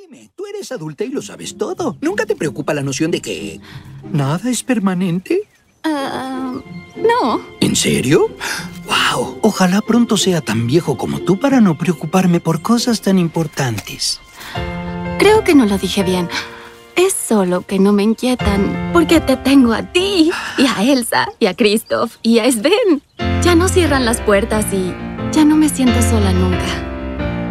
Dime, tú eres adulta y lo sabes todo. ¿Nunca te preocupa la noción de que nada es permanente? No. ¿En serio? ¡Wow! Ojalá pronto sea tan viejo como tú para no preocuparme por cosas tan importantes. Creo que no lo dije bien. Es solo que no me inquietan porque te tengo a ti, y a Elsa, y a Kristoff, y a Sven. Ya no cierran las puertas y ya no me siento sola nunca.